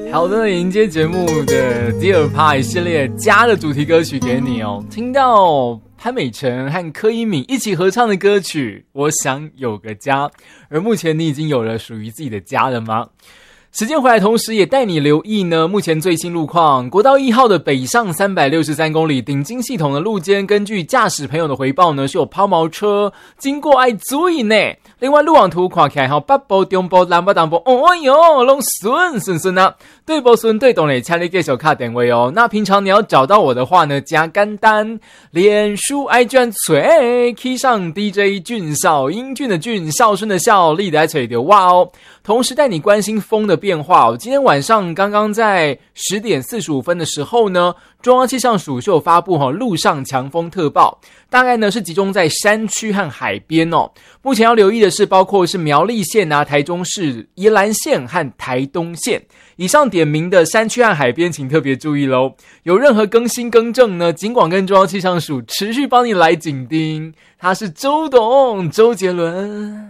好的，迎接节目的第二趴系列家的主题歌曲给你哦。听到潘美辰和柯以敏一起合唱的歌曲《我想有个家》，而目前你已经有了属于自己的家了吗？时间回来，同时也带你留意呢，目前最新路况，国道1号的北上363公里顶金系统的路肩，根据驾驶朋友的回报呢，是有抛锚车经过，爱注意呢。另外路网图看起来北部、中部、南部、东部，哎呦，拢顺啊。对不顺对懂嘞，请你继续打电话哦。那平常你要找到我的话呢，加简单，脸书 IG 找，key 上 DJ 俊少，英俊的俊，孝顺的孝，立的找到我哦。同时带你关心风的变化哦。今天晚上刚刚在10点45分的时候呢，中央气象署就有发布陆上强风特报，大概呢是集中在山区和海边哦。目前要留意的是，包括是苗栗县啊、台中市、宜兰县和台东县。以上点名的山区和海边，请特别注意咯。有任何更新更正呢，警广跟中央气象署持续帮你来紧盯。他是周董，周杰伦。